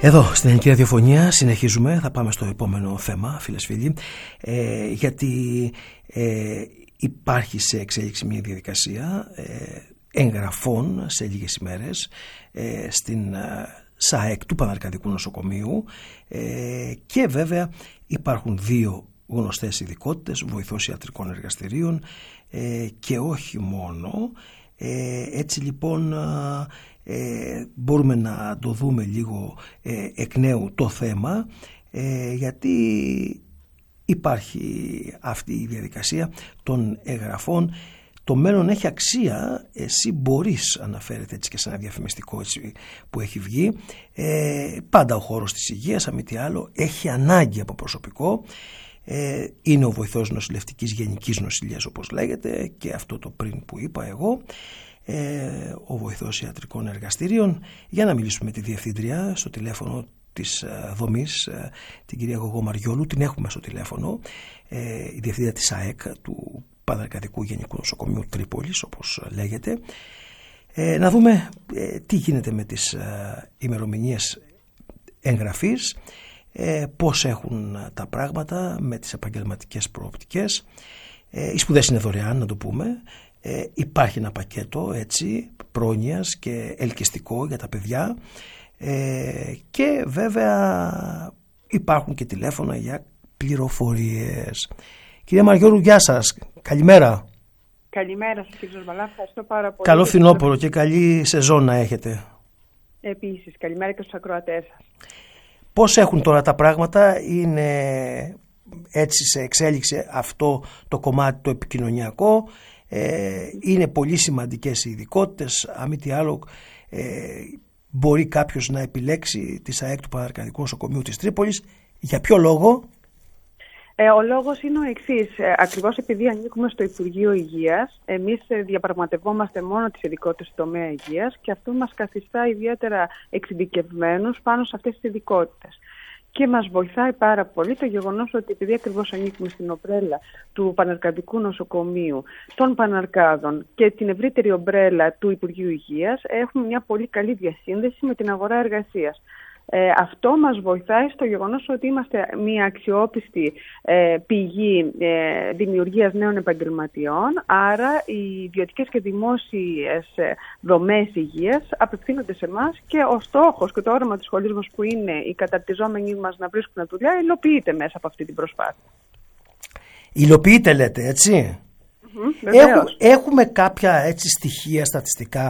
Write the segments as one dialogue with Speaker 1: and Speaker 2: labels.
Speaker 1: Εδώ στην Ελληνική Ραδιοφωνία συνεχίζουμε, θα πάμε στο επόμενο θέμα, φίλες φίλοι, γιατί υπάρχει σε εξέλιξη μια διαδικασία εγγραφών σε λίγες ημέρες στην ΣΑΕΚ του Παναρκαδικού Νοσοκομείου και βέβαια υπάρχουν δύο γνωστές ειδικότητες, βοηθός ιατρικών εργαστηρίων και όχι μόνο. Έτσι λοιπόν μπορούμε να το δούμε λίγο εκ νέου το θέμα, γιατί υπάρχει αυτή η διαδικασία των εγγραφών. Το μέλλον έχει αξία, εσύ μπορείς, αναφέρεται έτσι και σε ένα διαφημιστικό έτσι που έχει βγει, πάντα ο χώρος της υγείας, αν μη τι άλλο, έχει ανάγκη από προσωπικό. Είναι ο βοηθός νοσηλευτικής γενικής νοσηλείας όπως λέγεται, και αυτό το πριν που είπα εγώ, ο βοηθός ιατρικών εργαστηρίων. Για να μιλήσουμε με τη διευθύντρια στο τηλέφωνο της δομής, την κυρία Γογό Μαριόλου, την έχουμε στο τηλέφωνο, η διευθύντρια της ΣΑΕΚ του Παναρκαδικού Γενικού Νοσοκομείου Τρίπολης όπως λέγεται, να δούμε τι γίνεται με τις ημερομηνίες εγγραφής, πώς έχουν τα πράγματα με τις επαγγελματικές προοπτικές. Οι σπουδές είναι δωρεάν, να το πούμε. Υπάρχει ένα πακέτο έτσι πρόνοιας και ελκυστικό για τα παιδιά, και βέβαια υπάρχουν και τηλέφωνα για πληροφορίες. Κυρία Μαριόλου, γεια σας, καλημέρα.
Speaker 2: Καλημέρα σας κύριε Ζορμπαλά, ευχαριστώ πάρα πολύ.
Speaker 1: Καλό φθινόπωρο και καλή σεζόν να έχετε.
Speaker 2: Επίσης, καλημέρα και στους ακροατές σας.
Speaker 1: Πώς έχουν τώρα τα πράγματα, είναι έτσι σε εξέλιξη αυτό το κομμάτι το επικοινωνιακό, είναι πολύ σημαντικές οι ειδικότητες, αν μη τι άλλο μπορεί κάποιος να επιλέξει τη ΣΑΕΚ του Παναρκαδικού Νοσοκομείου της Τρίπολης. Για ποιο λόγο?
Speaker 2: Ο λόγος είναι ο εξής. Ακριβώς επειδή ανήκουμε στο Υπουργείο Υγείας, εμείς διαπραγματευόμαστε μόνο τις ειδικότητες του τομέα υγείας και αυτό μας καθιστά ιδιαίτερα εξειδικευμένους πάνω σε αυτές τις ειδικότητες. Και μας βοηθάει πάρα πολύ το γεγονός ότι επειδή ακριβώς ανήκουμε στην ομπρέλα του Παναρκαδικού Νοσοκομείου, των Παναρκάδων και την ευρύτερη ομπρέλα του Υπουργείου Υγείας, έχουμε μια πολύ καλή διασύνδεση με την αγορά εργασίας. Αυτό μας βοηθάει στο γεγονός ότι είμαστε μια αξιόπιστη πηγή δημιουργίας νέων επαγγελματιών, άρα οι ιδιωτικές και δημόσιες δομές υγείας απευθύνονται σε εμάς και ο στόχος και το όραμα της σχολής μας που είναι οι καταρτιζόμενοι μας να βρίσκουν δουλειά υλοποιείται μέσα από αυτή την προσπάθεια.
Speaker 1: Υλοποιείται λέτε, έτσι? Έχουμε κάποια έτσι στοιχεία στατιστικά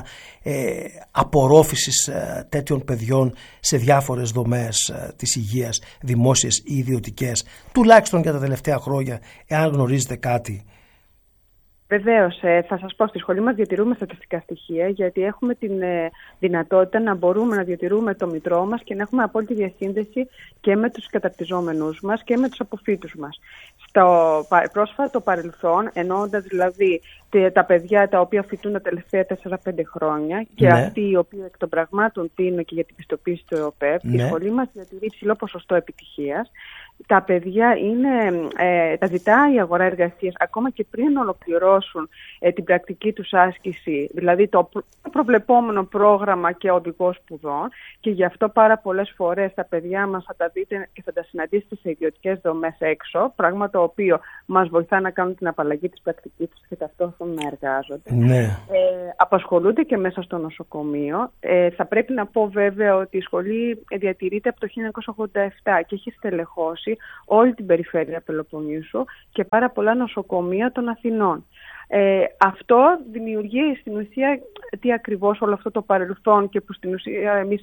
Speaker 1: απορρόφησης τέτοιων παιδιών σε διάφορες δομές της υγείας, δημόσιες ή ιδιωτικές, τουλάχιστον για τα τελευταία χρόνια, εάν γνωρίζετε κάτι?
Speaker 2: Βεβαίως, θα σας πω, στη σχολή μας διατηρούμε στατιστικά στοιχεία, γιατί έχουμε την δυνατότητα να μπορούμε να διατηρούμε το μητρό μας και να έχουμε απόλυτη διασύνδεση και με τους καταρτιζόμενους μας και με τους αποφύτους μας. Στο πρόσφατο παρελθόν, εννοώντας δηλαδή τα παιδιά τα οποία φοιτούν τα τελευταία 4-5 χρόνια και αυτοί οι οποίοι εκ των πραγμάτων τείνουν και για την πιστοποίηση του ΕΟΠΕΠ, η σχολή μας διατηρεί υψηλό ποσοστό επιτυχίας. Τα παιδιά τα ζητάει η αγορά εργασίας ακόμα και πριν ολοκληρώσουν την πρακτική τους άσκηση, δηλαδή το προβλεπόμενο πρόγραμμα και οδηγό σπουδών, και γι' αυτό πάρα πολλές φορές τα παιδιά μας θα τα δείτε και θα τα συναντήσετε σε ιδιωτικές δομές έξω, πράγμα το οποίο μας βοηθά να κάνουν την απαλλαγή της πρακτικής τους και ταυτόχρονα να εργάζονται.
Speaker 1: Ναι.
Speaker 2: Απασχολούνται και μέσα στο νοσοκομείο. Θα πρέπει να πω βέβαια ότι η σχολή διατηρείται από το 1987 και έχει στελεχώσει όλη την περιφέρεια Πελοποννήσου και πάρα πολλά νοσοκομεία των Αθηνών. Αυτό δημιουργεί στην ουσία τι ακριβώς όλο αυτό το παρελθόν και που στην ουσία εμείς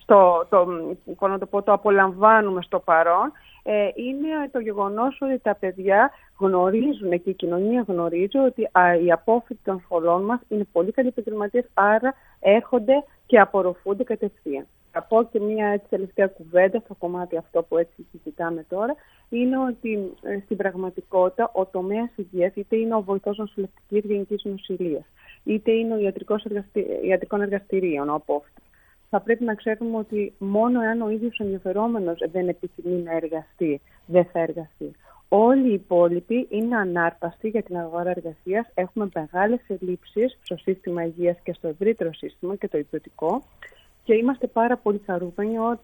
Speaker 2: το απολαμβάνουμε στο παρόν, είναι το γεγονός ότι τα παιδιά γνωρίζουν και η κοινωνία γνωρίζει ότι οι απόφοιτοι των σχολών μας είναι πολύ καλοί επαγγελματίες, άρα έρχονται και απορροφούνται κατευθείαν. Θα πω και μια έτσι τελευταία κουβέντα στο κομμάτι αυτό που έτσι συζητάμε τώρα, είναι ότι στην πραγματικότητα ο τομέας υγείας, είτε είναι ο βοηθός νοσηλευτικής γενικής νοσηλείας, είτε είναι ο ιατρικών εργαστηρίων, ο απόφοιτος, θα πρέπει να ξέρουμε ότι μόνο εάν ο ίδιος ο ενδιαφερόμενος δεν επιθυμεί να εργαστεί, δεν θα εργαστεί. Όλοι οι υπόλοιποι είναι ανάρπαστοι για την αγορά εργασίας. Έχουμε μεγάλες ελλείψεις στο σύστημα υγείας και στο ευρύτερο σύστημα και το ιδιωτικό. Και είμαστε πάρα πολύ χαρούμενοι όταν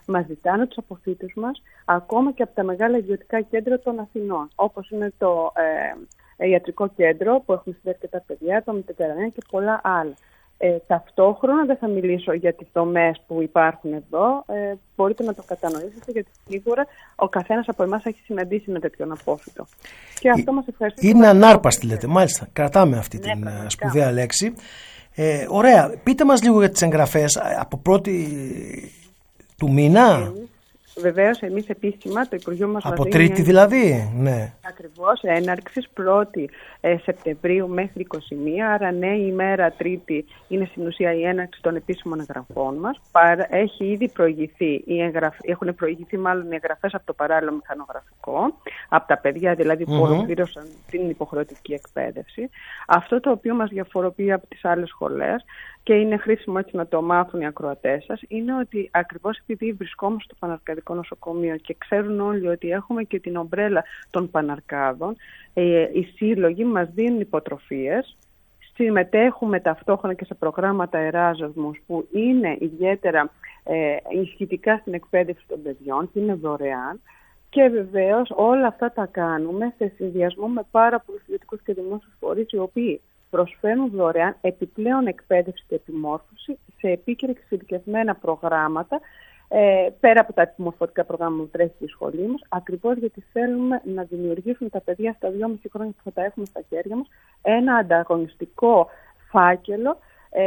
Speaker 2: Μας ζητάνε τους αποφύτους μας, ακόμα και από τα μεγάλα ιδιωτικά κέντρα των Αθηνών, όπως είναι το ιατρικό κέντρο που έχουμε στείλει αρκετά παιδιά, το Μετετερανέα και πολλά άλλα. Ταυτόχρονα δεν θα μιλήσω για τις δομές που υπάρχουν εδώ, μπορείτε να το κατανοήσετε, γιατί σίγουρα ο καθένας από εμάς έχει συναντήσει ένα τέτοιον απόφυτο. Και αυτό μας ευχαριστεί.
Speaker 1: Είναι ανάρπαστη, λέτε, μάλιστα. Κρατάμε αυτή την σπουδαία λέξη. Ωραία, πείτε μας λίγο για τις εγγραφές από 1η του μήνα.
Speaker 2: Βεβαίως, εμείς επίσημα το Υπουργείο μας
Speaker 1: από Τρίτη δηλαδή, ναι.
Speaker 2: Ακριβώς, έναρξης 1η Σεπτεμβρίου μέχρι 21, άρα ναι, η ημέρα Τρίτη είναι στην ουσία η έναρξη των επίσημων εγγραφών μας. Έχει ήδη προηγηθεί, έχουν προηγηθεί μάλλον οι εγγραφές από το παράλληλο μηχανογραφικό, από τα παιδιά δηλαδή που ολοκλήρωσαν την υποχρεωτική εκπαίδευση. Αυτό το οποίο μας διαφοροποιεί από τις άλλες σχολές, και είναι χρήσιμο έτσι να το μάθουν οι ακροατές σας, είναι ότι ακριβώς επειδή βρισκόμαστε στο Παναρκαδικό Νοσοκομείο και ξέρουν όλοι ότι έχουμε και την ομπρέλα των Παναρκάδων, οι σύλλογοι μας δίνουν υποτροφίες, συμμετέχουμε ταυτόχρονα και σε προγράμματα Εράσμους που είναι ιδιαίτερα ισχυτικά στην εκπαίδευση των παιδιών και είναι δωρεάν. Και βεβαίως όλα αυτά τα κάνουμε σε συνδυασμό με πάρα πολλούς ιδιωτικούς και δημόσιους φορείς, οι οποίοι προσφέρουν δωρεάν επιπλέον εκπαίδευση και επιμόρφωση σε επίκαιρα και εξειδικευμένα προγράμματα, πέρα από τα επιμορφωτικά προγράμματα που τρέχει στη σχολή μας, ακριβώς γιατί θέλουμε να δημιουργήσουν τα παιδιά στα 2,5 χρόνια που θα τα έχουμε στα χέρια μας ένα ανταγωνιστικό φάκελο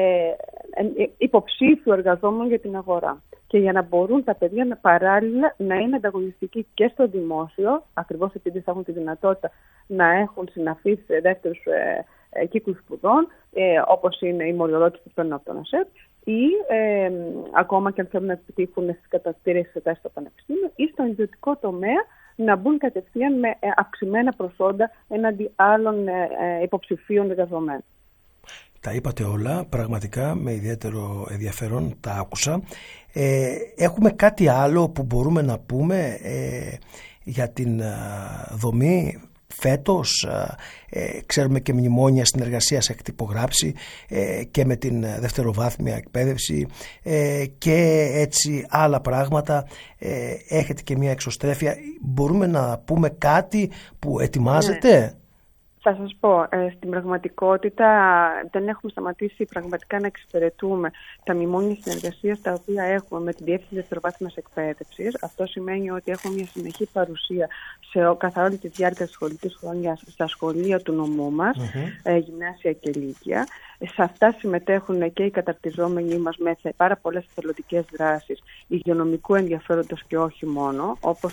Speaker 2: υποψήφιου εργαζόμενων για την αγορά. Και για να μπορούν τα παιδιά παράλληλα να είναι ανταγωνιστικοί και στο δημόσιο, ακριβώς επειδή θα έχουν τη δυνατότητα να έχουν συναφείς δεύτερους κύκλους σπουδών, όπως είναι οι μοριοδότες που παίρνουν από τον ΑΣΕΠ, ή ακόμα και αν θέλουν να επιτύχουν στις κατατηρίες εξετάσεις στο πανεπιστήμιο ή στον ιδιωτικό τομέα, να μπουν κατευθείαν με αυξημένα προσόντα έναντι άλλων υποψηφίων εργαζομένων.
Speaker 1: Τα είπατε όλα, πραγματικά με ιδιαίτερο ενδιαφέρον τα άκουσα. Έχουμε κάτι άλλο που μπορούμε να πούμε για την δομή φέτος? Ξέρουμε και μνημόνια συνεργασίας έχετε υπογράψει και με την δευτεροβάθμια εκπαίδευση και έτσι άλλα πράγματα. Έχετε και μια εξωστρέφεια. Μπορούμε να πούμε κάτι που ετοιμάζετε?
Speaker 2: Ναι. Θα σας πω, στην πραγματικότητα δεν έχουμε σταματήσει πραγματικά να εξυπηρετούμε τα μνημόνια συνεργασίας τα οποία έχουμε με την Διεύθυνση Δευτεροβάθμιας Εκπαίδευσης. Αυτό σημαίνει ότι έχουμε μια συνεχή παρουσία καθ' όλη τη διάρκεια της σχολικής χρονιάς στα σχολεία του νομού μας, γυμνάσια και λύκεια. Σε αυτά συμμετέχουν και οι καταρτιζόμενοι μας με πάρα πολλές εθελοντικές δράσεις υγειονομικού ενδιαφέροντος και όχι μόνο, όπως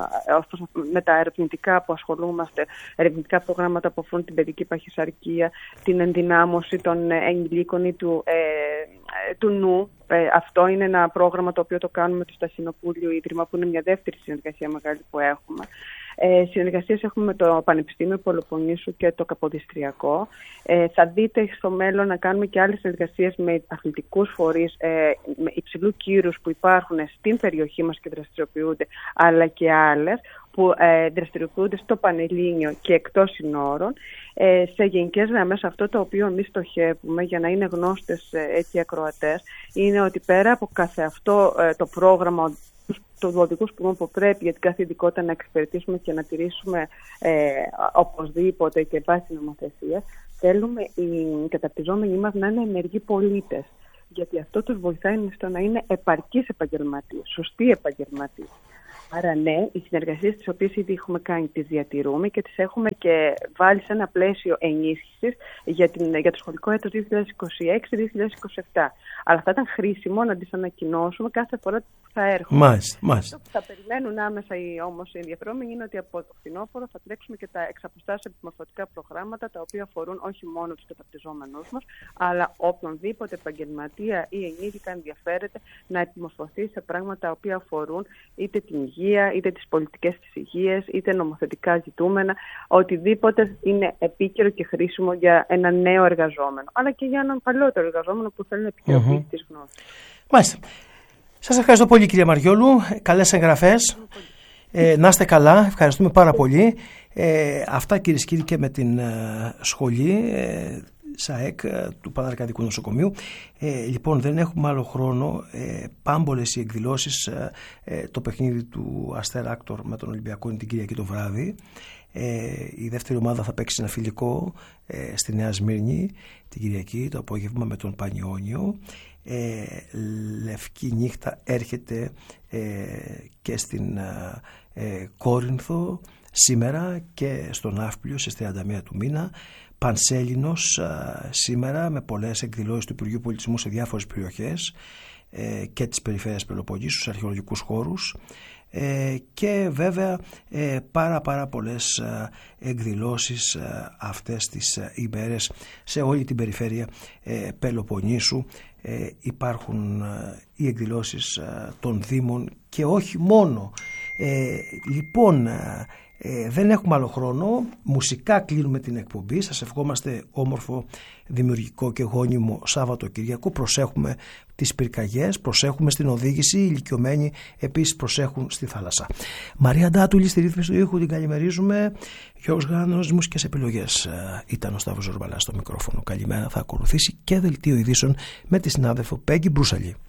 Speaker 2: με τα ερευνητικά που ασχολούμαστε, ερευνητικά προγράμματα που αφορούν την παιδική παχυσαρκία, την ενδυνάμωση των ενηλίκων ή του νου. Αυτό είναι ένα πρόγραμμα το οποίο το κάνουμε στο Στασινοπούλιο Ίδρυμα, που είναι μια δεύτερη συνεργασία μεγάλη που έχουμε. Συνεργασίες έχουμε με το Πανεπιστήμιο Πελοποννήσου και το Καποδιστριακό. Θα δείτε στο μέλλον να κάνουμε και άλλες συνεργασίες με αθλητικούς φορείς με υψηλού κύρους που υπάρχουν στην περιοχή μας και δραστηριοποιούνται, αλλά και άλλες που δραστηριοποιούνται στο Πανελλήνιο και εκτός συνόρων. Σε γενικές γραμμές αυτό το οποίο εμείς στοχεύουμε, για να είναι γνώστες έτσι οι ακροατές, είναι ότι πέρα από κάθε αυτό το πρόγραμμα των οδηγούς που πρέπει για την κάθε ειδικότητα να εξυπηρετήσουμε και να τηρήσουμε οπωσδήποτε και βάσει νομοθεσίας, θέλουμε οι καταρτιζόμενοι μας να είναι ενεργοί πολίτες. Γιατί αυτό τους βοηθάει στο να είναι επαρκείς επαγγελματίες, σωστοί επαγγελματίες. Άρα ναι, οι συνεργασίες τις οποίες ήδη έχουμε κάνει τις διατηρούμε και τις έχουμε και βάλει σε ένα πλαίσιο ενίσχυσης για το σχολικό έτος 2026-2027. Αλλά θα ήταν χρήσιμο να τις ανακοινώσουμε κάθε φορά που θα έρχονται.
Speaker 1: Μάλιστα.
Speaker 2: Αυτό που θα περιμένουν άμεσα όμως οι ενδιαφερόμενοι είναι ότι από το φθινόπωρο θα τρέξουμε και τα εξαποστάσεις επιμορφωτικά προγράμματα, τα οποία αφορούν όχι μόνο τους καταρτιζόμενους μας, αλλά οποιονδήποτε επαγγελματία ή ενήλικα ενδιαφέρεται να επιμορφωθεί σε πράγματα τα οποία αφορούν είτε την υγεία, είτε τις πολιτικές της υγείας, είτε νομοθετικά ζητούμενα, οτιδήποτε είναι επίκαιρο και χρήσιμο για έναν νέο εργαζόμενο, αλλά και για έναν παλαιότερο εργαζόμενο που θέλει να επικαιροποιήσει τις γνώσεις.
Speaker 1: Μάλιστα. Σας ευχαριστώ πολύ, κυρία Μαριόλου. Καλές εγγραφές. Να είστε καλά. Ευχαριστούμε πάρα πολύ. Αυτά, κυρίες και κύριοι, και με την σχολή. ΣΑΕΚ του Παναρκαδικού Νοσοκομείου. Λοιπόν, δεν έχουμε άλλο χρόνο. Πάμπολες οι εκδηλώσεις. Το παιχνίδι του Αστέρα Άκτορ με τον Ολυμπιακό είναι την Κυριακή το βράδυ. Η δεύτερη ομάδα θα παίξει ένα φιλικό στη Νέα Σμύρνη την Κυριακή το απόγευμα με τον Πανιόνιο. Λευκή νύχτα έρχεται και στην Κόρινθο σήμερα και στον Ναύπλιο στις 31 του μήνα. Πανσέλινος σήμερα με πολλές εκδηλώσεις του Υπουργείου Πολιτισμού σε διάφορες περιοχές και της περιφέρειας Πελοποννήσου, στους αρχαιολογικούς χώρους, και βέβαια πάρα πολλές εκδηλώσεις αυτές τις ημέρες σε όλη την περιφέρεια Πελοποννήσου. Υπάρχουν οι εκδηλώσεις των Δήμων και όχι μόνο. Λοιπόν, δεν έχουμε άλλο χρόνο. Μουσικά κλείνουμε την εκπομπή. Σας ευχόμαστε όμορφο, δημιουργικό και γόνιμο Σάββατο-Κυριακό. Προσέχουμε τις πυρκαγιές, προσέχουμε στην οδήγηση. Οι ηλικιωμένοι επίσης προσέχουν στη θάλασσα. Μαρία Ντάτουλη στη ρύθμιση του ήχου, την καλημερίζουμε. Γιώργος Γράνος, μουσικές επιλογές. Ήταν ο Σταύρος Ζορμπαλάς στο μικρόφωνο. Καλημέρα. Θα ακολουθήσει και δελτίο ειδήσεων με τη συνάδελφο Πέγγι Μπρούσαλη.